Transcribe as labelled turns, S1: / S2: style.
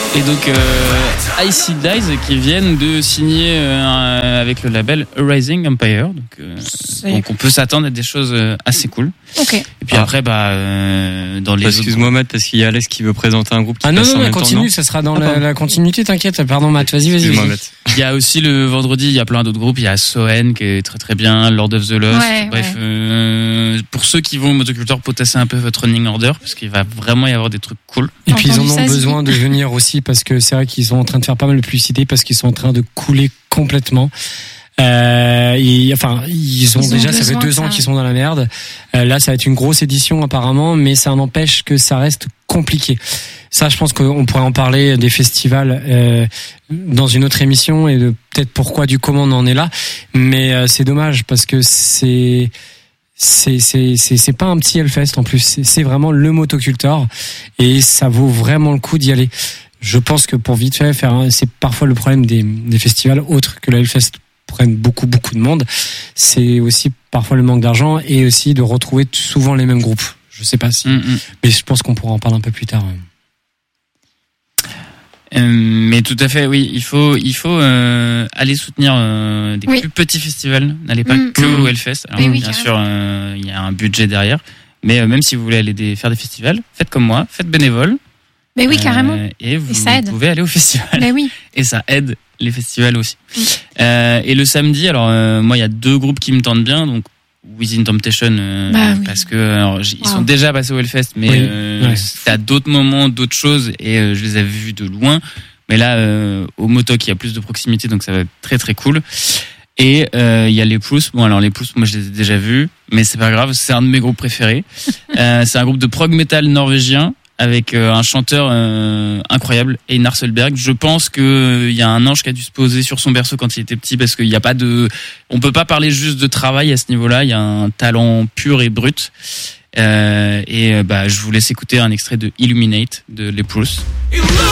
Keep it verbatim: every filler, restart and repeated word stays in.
S1: Et donc euh, Icy Dies qui viennent de signer euh, avec le label A Rising Empire, donc, euh, donc on peut s'attendre à des choses euh, assez cool.
S2: Ok.
S1: Et puis ah. après bah euh, dans les
S3: excuse-moi Matt, parce qu'il y a Alès qui veut présenter un groupe qui
S4: ah non
S3: passe
S4: non,
S3: en
S4: non
S3: même
S4: continue,
S3: temps, non
S4: ça sera dans
S1: ah,
S4: la, la continuité, t'inquiète. Pardon Matt, vas-y vas-y. vas-y.
S3: Matt.
S1: Il y a aussi le vendredi, il y a plein d'autres groupes, il y a Soen qui est très très bien, Lord of the Lost.
S2: Ouais,
S1: Bref,
S2: ouais.
S1: Euh, pour ceux qui vont au Motocultor, potasser un peu votre running order parce qu'il va vraiment y avoir des trucs cool.
S4: Et puis ils en ont
S2: ça,
S4: besoin de venir aussi parce que c'est vrai qu'ils sont en train de faire pas mal de publicité parce qu'ils sont en train de couler complètement. Euh, et, enfin, ils ont
S2: ils
S4: déjà,
S2: ont
S4: ça fait deux
S2: ça.
S4: ans qu'ils sont dans la merde. Euh, là, ça va être une grosse édition apparemment, mais ça n'empêche que ça reste compliqué. Ça, je pense qu'on pourrait en parler des festivals euh, dans une autre émission et de peut-être pourquoi du comment on en est là. Mais euh, c'est dommage parce que c'est c'est c'est c'est c'est pas un petit Hellfest en plus. C'est, c'est vraiment le Motocultor et ça vaut vraiment le coup d'y aller. Je pense que pour vite fait faire, un, c'est parfois le problème des des festivals autres que le Hellfest prennent beaucoup beaucoup de monde. C'est aussi parfois le manque d'argent et aussi de retrouver souvent les mêmes groupes. Je sais pas si,
S1: Mm-hmm.
S4: mais je pense qu'on pourra en parler un peu plus tard.
S1: Euh, mais tout à fait, oui, il faut, il faut euh, aller soutenir euh, des
S2: oui.
S1: plus petits festivals. N'allez pas
S2: mmh.
S1: que au Hellfest. Alors,
S2: oui, oui,
S1: bien
S2: carrément.
S1: sûr, euh, il y a un budget derrière, mais euh, même si vous voulez aller des, faire des festivals, faites comme moi, faites bénévole.
S2: Mais oui,
S1: euh,
S2: carrément.
S1: Et vous
S2: Et ça aide.
S1: pouvez aller au festival.
S2: Mais oui.
S1: Et ça aide les festivals aussi.
S2: Mmh.
S1: Euh, et le samedi, alors euh, moi, il y a deux groupes qui me tentent bien, donc Within Temptation, euh,
S2: bah, oui.
S1: parce que alors, ils
S2: wow.
S1: sont déjà passés au Hellfest, mais
S4: Oui.
S1: euh,
S4: Ouais.
S1: c'était à d'autres moments, d'autres choses, et euh, je les avais vus de loin. Mais là, euh, au Motoc, il y a plus de proximité, donc ça va être très très cool. Et euh, il y a les Plus. Bon, alors les Plus, moi je les ai déjà vus, mais c'est pas grave, c'est un de mes groupes préférés. euh, c'est un groupe de prog metal norvégien avec euh, un chanteur euh, incroyable, Einar Sølberg. Je pense que euh, il y a un ange qui a dû se poser sur son berceau quand il était petit, parce qu'il n'y a pas de, on peut pas parler juste de travail à ce niveau-là. Il y a un talent pur et brut. Euh, et euh, bah, je vous laisse écouter un extrait de Illuminate de les Plus.